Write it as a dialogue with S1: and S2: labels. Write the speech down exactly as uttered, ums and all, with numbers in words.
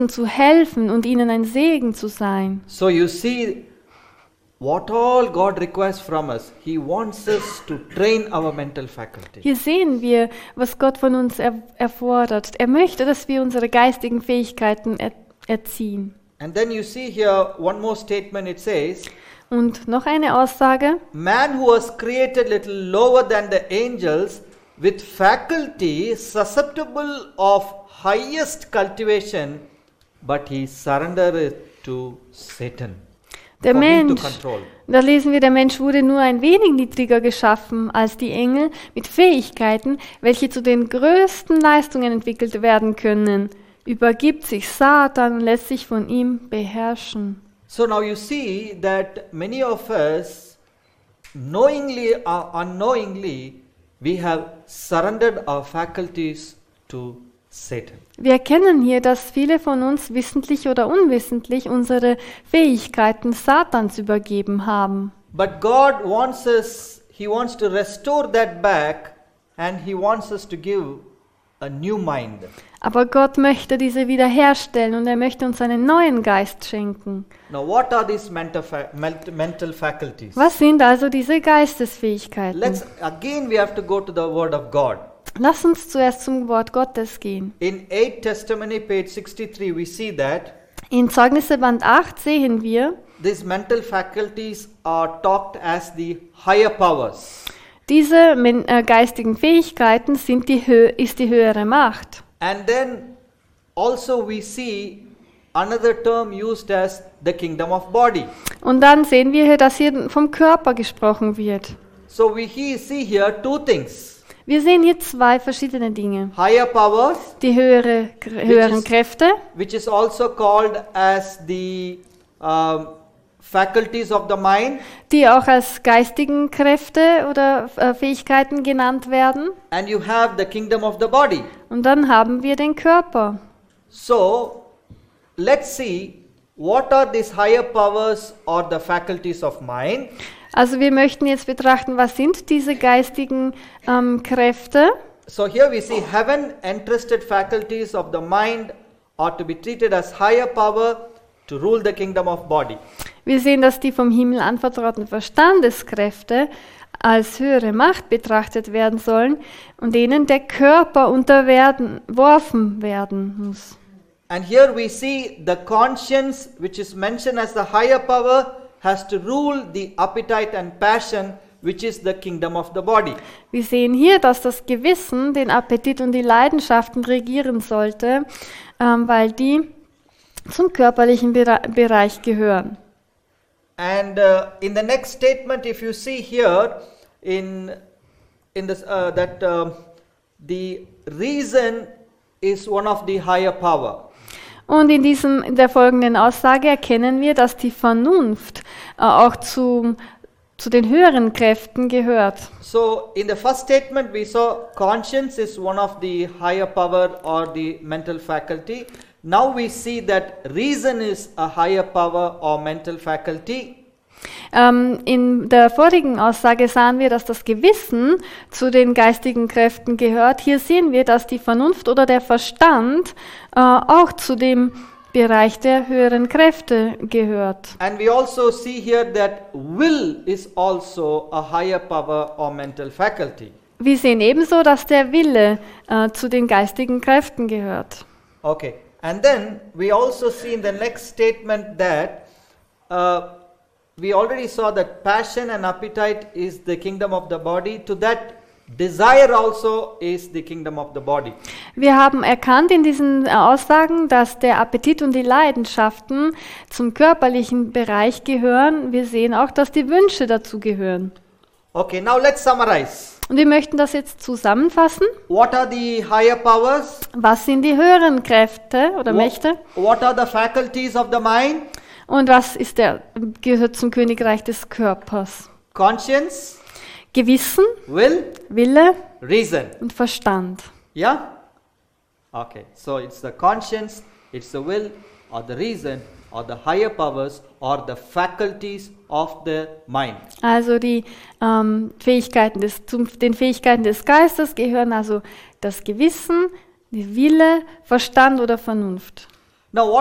S1: zu helfen und ihnen ein Segen zu sein.
S2: So you see, what all God requires from us, He wants us to train our mental faculty.
S1: Hier sehen wir, was Gott von uns er erfordert. Er möchte, dass wir unsere geistigen Fähigkeiten er erziehen.
S2: And then you see here one more statement, it says,
S1: Und noch eine Aussage.
S2: man who was created little lower than the angels with faculty susceptible of highest cultivation, but he surrendered to Satan.
S1: Der
S2: for him to
S1: Mensch,
S2: control.
S1: da lesen wir, der Mensch wurde nur ein wenig niedriger geschaffen als die Engel mit Fähigkeiten, welche zu den größten Leistungen entwickelt werden können. Übergibt sich Satan und lässt sich von ihm beherrschen.
S2: So now you see that many of us, knowingly or unknowingly, we have surrendered our faculties to Satan.
S1: Wir erkennen hier, dass viele von uns wissentlich oder unwissentlich unsere Fähigkeiten Satans übergeben haben.
S2: But God wants us, He wants to restore that back, and He wants us to give a new mind.
S1: Aber Gott möchte diese wiederherstellen und er möchte uns einen neuen Geist schenken.
S2: Now what are these mental, fa- ment- mental faculties?
S1: Was sind also diese Geistesfähigkeiten?
S2: Let's again we have to go to the word of God.
S1: Lass uns zuerst zum Wort Gottes gehen.
S2: In eighth Testimony page sixty-three we see that
S1: In Zeugnisse Band acht sehen wir,
S2: these mental faculties are talked as the higher powers.
S1: diese men- äh, geistigen Fähigkeiten sind die Hö- ist die höhere Macht.
S2: And then also we see another term used as the kingdom of body.
S1: Und dann sehen wir hier, dass hier vom Körper gesprochen wird.
S2: So we he- see here two things.
S1: Wir sehen hier zwei verschiedene Dinge.
S2: Higher powers,
S1: Die höhere, gr- höheren
S2: is-
S1: Kräfte,
S2: which is also called as the um, faculties of the mind,
S1: die auch als geistigen Kräfte oder äh, Fähigkeiten genannt werden.
S2: and you have the kingdom of the body.
S1: Und dann haben wir den Körper.
S2: So let's see what are these higher powers or the faculties of mind.
S1: Also wir möchten jetzt betrachten, was sind diese geistigen ähm, Kräfte.
S2: So here we see heaven entrusted faculties of the mind are to be treated as higher power to rule the kingdom of body.
S1: Wir sehen, dass die vom Himmel anvertrauten Verstandeskräfte als höhere Macht betrachtet werden sollen und denen der Körper unterworfen werden muss.
S2: And here we see the conscience, which is mentioned as the higher power, has to rule the appetite and passion, which is the kingdom of the body.
S1: Wir sehen hier, dass das Gewissen den Appetit und die Leidenschaften regieren sollte, ähm, weil die zum körperlichen Bere- Bereich gehören.
S2: And uh, in the next statement, if you see here, in in this uh, that uh, the reason is one of the higher power.
S1: Und in, diesem, in der folgenden Aussage erkennen wir, dass die Vernunft äh, auch zu, zu den höheren Kräften gehört.
S2: So in the first statement, we saw conscience is one of the higher power or the mental faculty. Now we see that reason is a higher power or mental faculty.
S1: Ähm, in der vorigen Aussage sahen wir, dass das Gewissen zu den geistigen Kräften gehört. Hier sehen wir, dass die Vernunft oder der Verstand äh, auch zu dem Bereich der höheren Kräfte gehört.
S2: And we also see here that will is also a higher power or mental faculty.
S1: Wir sehen ebenso, dass der Wille äh, zu den geistigen Kräften gehört.
S2: Okay. And then we also see in the next statement that uh, we already saw that passion and appetite is the kingdom of the body. To that, desire also is the kingdom of the body.
S1: Wir haben erkannt in diesen äh, Aussagen, dass der Appetit und die Leidenschaften zum körperlichen Bereich gehören. Wir sehen auch, dass die Wünsche dazu gehören.
S2: Okay, now let's summarize.
S1: Und wir möchten das jetzt zusammenfassen.
S2: What are the higher powers?
S1: Was sind die höheren Kräfte oder Mächte?
S2: What, what are the faculties of the mind?
S1: Und was ist der, gehört zum Königreich des Körpers?
S2: Conscience,
S1: Gewissen,
S2: will,
S1: Wille
S2: reason.
S1: und Verstand.
S2: Yeah? Okay, so it's the conscience, it's the will, or the reason, or the higher powers, or the faculties of the mind.
S1: Also die ähm, Fähigkeiten des, zum, den Fähigkeiten des Geistes gehören also das Gewissen, die Wille, Verstand oder Vernunft.
S2: Now,